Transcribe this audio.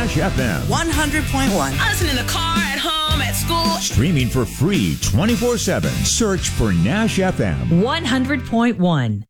Nash FM. 100.1. I listen in the car, at home, at school. Streaming for free 24/7. Search for Nash FM. 100.1.